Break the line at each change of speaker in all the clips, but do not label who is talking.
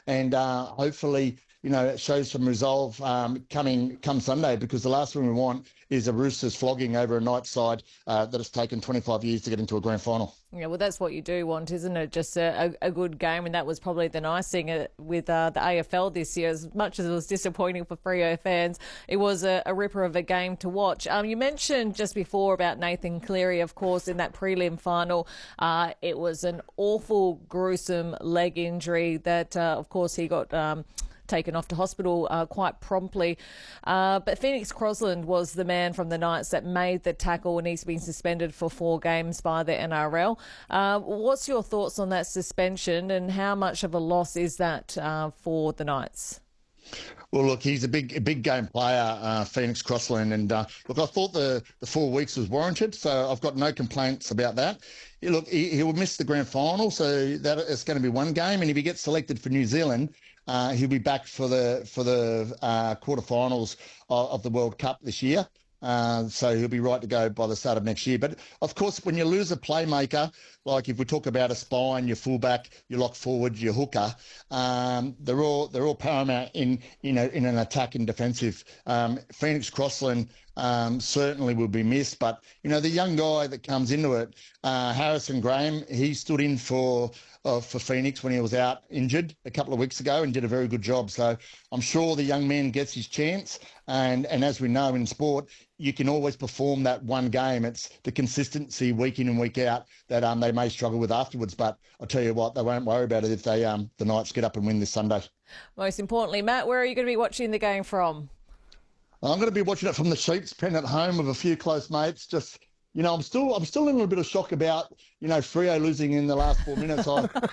and hopefully, it shows some resolve come Sunday, because the last thing we want is a Roosters flogging over a Knights side that has taken 25 years to get into a grand final.
Yeah, well, that's what you do want, isn't it? Just a good game, and that was probably the nice thing with the AFL this year. As much as it was disappointing for Freo fans, it was a ripper of a game to watch. You mentioned just before about Nathan Cleary, of course, in that prelim final. It was an awful, gruesome leg injury that, of course, he got taken off to hospital quite promptly. But Phoenix Crosland was the man from the Knights that made the tackle, and he's been suspended for 4 games by the NRL. What's your thoughts on that suspension, and how much of a loss is that for the Knights?
Well, look, he's a big game player, Phoenix Crossland, and look, I thought the 4 weeks was warranted, so I've got no complaints about that. Look, he will miss the grand final, so that it's going to be 1 game, and if he gets selected for New Zealand, he'll be back for the quarterfinals of the World Cup this year. So he'll be right to go by the start of next year. But of course, when you lose a playmaker, like if we talk about a spine, your fullback, your lock forward, your hooker, they're all paramount in an attack and defensive. Phoenix Crossland certainly will be missed, but the young guy that comes into it, Harrison Graham, he stood in for Phoenix when he was out injured a couple of weeks ago and did a very good job. So I'm sure the young man gets his chance. And as we know in sport, you can always perform that 1 game. It's the consistency week in and week out that they may struggle with afterwards. But I'll tell you what, they won't worry about it if they the Knights get up and win this Sunday. Most
importantly, Matt, where are you going to be watching the game from?
I'm going to be watching it from the Sheep's Pen at home with a few close mates. Just, I'm still in a little bit of shock about, Freo losing in the last 4 minutes.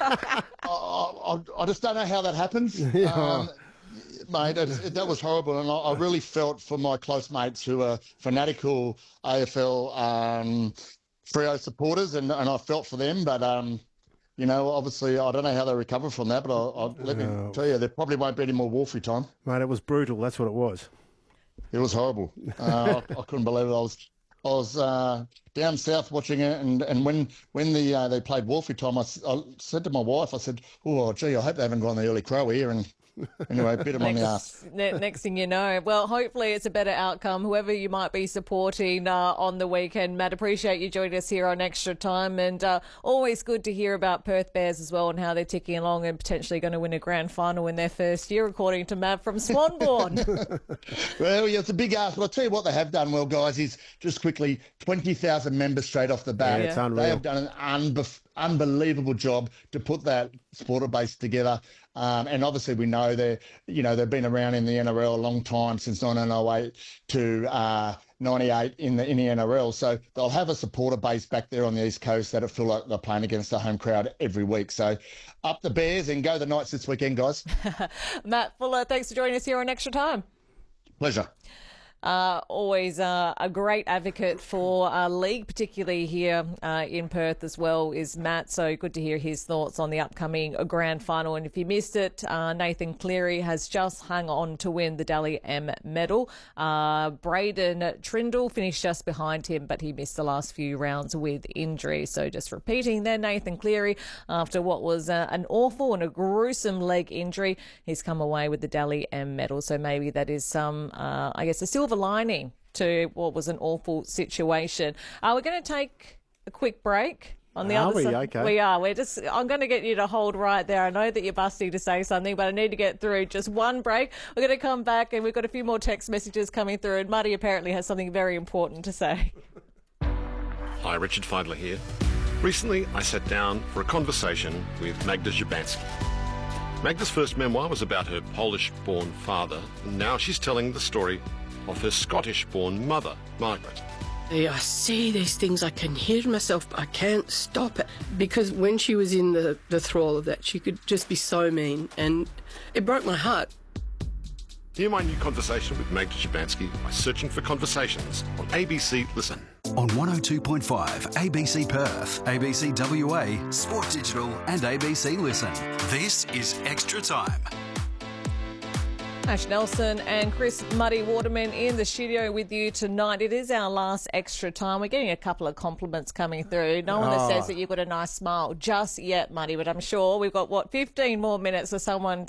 I just don't know how that happens.
Yeah.
Mate, that was horrible, and I really felt for my close mates who are fanatical AFL Freo supporters, and I felt for them, but obviously I don't know how they recover from that, but let me tell you, there probably won't be any more Wolfie time.
Mate, it was brutal. That's what it was.
It was horrible. I couldn't believe it. I was down south watching it, and when they played Wolfie time, I said to my wife, I said, "Oh, gee, I hope they haven't gone the early crow here." And anyway, bit them on the arse.
Next thing you know, well, hopefully it's a better outcome, whoever you might be supporting on the weekend. Matt, appreciate you joining us here on Extra Time, and always good to hear about Perth Bears as well and how they're ticking along and potentially going to win a grand final in their first year, according to Matt from Swanbourne.
Well, yeah, it's a big ask, but I'll tell you what they have done well, guys, is just quickly 20,000 members straight off the bat.
Yeah, it's unreal.
They have done an unbelievable job to put that supporter base together. And obviously we know they've been around in the NRL a long time, since 1908 to 98 in the NRL. So they'll have a supporter base back there on the East Coast that feel like they're playing against a home crowd every week. So up the Bears and go the Knights this weekend, guys.
Matt Fuller, thanks for joining us here on Extra Time.
Pleasure.
Always a great advocate for league, particularly here in Perth as well, is Matt. So good to hear his thoughts on the upcoming grand final. And if you missed it, Nathan Cleary has just hung on to win the Dally M medal. Braden Trindle finished just behind him, but he missed the last few rounds with injury. So just repeating there, Nathan Cleary, after what was an awful and a gruesome leg injury, he's come away with the Dally M medal. So maybe that is some, a silver lining to what was an awful situation. We're going to take a quick break. On the other side,
okay?
We are. I'm going to get you to hold right there. I know that you're busting to say something, but I need to get through just one break. We're going to come back, and we've got a few more text messages coming through, and Muddy apparently has something very important to say.
Hi, Richard Feidler here. Recently, I sat down for a conversation with Magda Szubanski. Magda's first memoir was about her Polish-born father, and now she's telling the story of her Scottish-born mother, Margaret.
I see these things, I can hear myself, but I can't stop it. Because when she was in the thrall of that, she could just be so mean, and it broke my heart.
Hear my new conversation with Magda Szubanski by searching for Conversations on ABC Listen.
On 102.5 ABC Perth, ABC WA, Sport Digital and ABC Listen. This is Extra Time.
Ash Nelson and Chris Muddy Waterman in the studio with you tonight. It is our last Extra Time. We're getting a couple of compliments coming through. No one that says that you've got a nice smile just yet, Muddy, but I'm sure we've got, 15 more minutes for someone